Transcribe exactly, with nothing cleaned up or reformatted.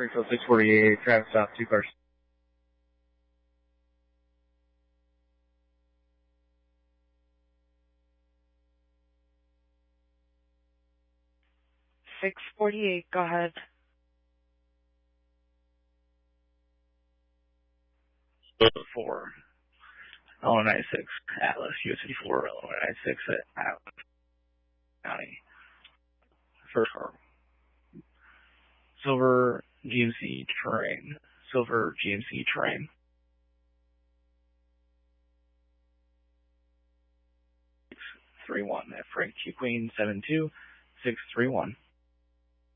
Springfield six forty-eight, traffic stop, two cars. six forty-eight, go ahead. four. Illinois ninety-six, Atlas, U S fifty-four, Illinois ninety-six at Atlas County. First car. Silver G M C Terrain. Silver G M C Terrain. six three one at Frank Q Queen seven two six three one.